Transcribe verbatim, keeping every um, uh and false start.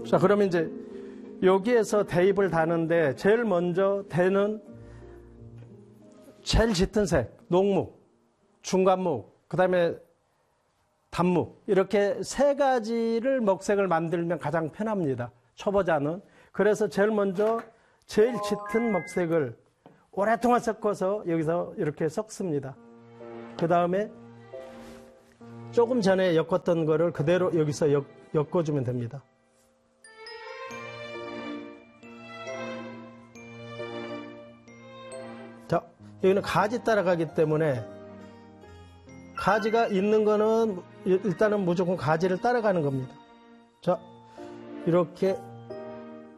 자, 그러면 이제 여기에서 대입을 다는데 제일 먼저 대는 제일 짙은 색, 녹목, 중간목, 그 다음에 단목, 이렇게 세 가지를 먹색을 만들면 가장 편합니다. 초보자는. 그래서 제일 먼저 제일 짙은 먹색을 오랫동안 섞어서 여기서 이렇게 섞습니다. 그 다음에 조금 전에 엮었던 거를 그대로 여기서 엮, 엮어주면 됩니다. 자, 여기는 가지 따라가기 때문에 가지가 있는 거는 일단은 무조건 가지를 따라가는 겁니다. 자, 이렇게